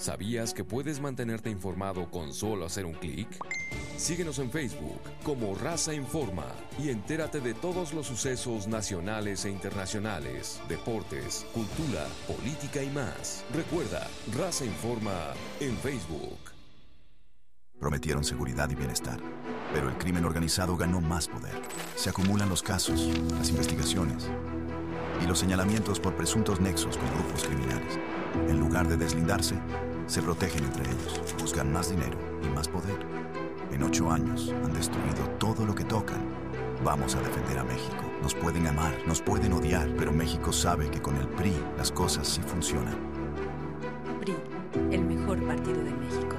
¿Sabías que puedes mantenerte informado con solo hacer un clic? Síguenos en Facebook como Raza Informa y entérate de todos los sucesos nacionales e internacionales, deportes, cultura, política y más. Recuerda, Raza Informa en Facebook. Prometieron seguridad y bienestar, pero el crimen organizado ganó más poder. Se acumulan los casos, las investigaciones y los señalamientos por presuntos nexos con grupos criminales. En lugar de deslindarse, se protegen entre ellos, buscan más dinero y más poder. En 8 años han destruido todo lo que tocan. Vamos a defender a México. Nos pueden amar, nos pueden odiar, pero México sabe que con el PRI las cosas sí funcionan. PRI, el mejor partido de México.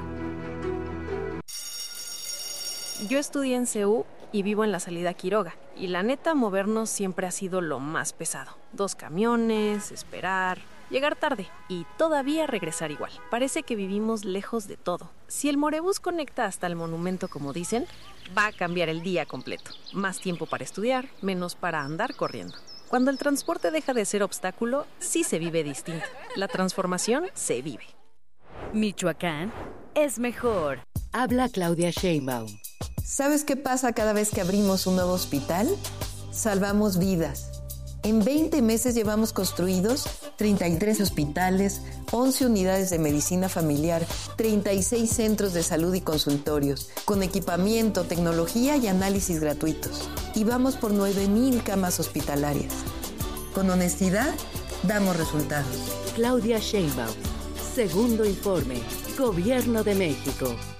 Yo estudié en CU y vivo en la salida Quiroga. Y la neta, movernos siempre ha sido lo más pesado. 2 camiones, esperar, llegar tarde y todavía regresar igual. Parece que vivimos lejos de todo. Si el Morebús conecta hasta el monumento, como dicen, va a cambiar el día completo. Más tiempo para estudiar, menos para andar corriendo. Cuando el transporte deja de ser obstáculo, sí se vive distinto. La transformación se vive. Michoacán es mejor. Habla Claudia Sheinbaum. ¿Sabes qué pasa cada vez que abrimos un nuevo hospital? Salvamos vidas. En 20 meses llevamos construidos 33 hospitales, 11 unidades de medicina familiar, 36 centros de salud y consultorios, con equipamiento, tecnología y análisis gratuitos. Y vamos por 9,000 camas hospitalarias. Con honestidad, damos resultados. Claudia Sheinbaum. Segundo informe. Gobierno de México.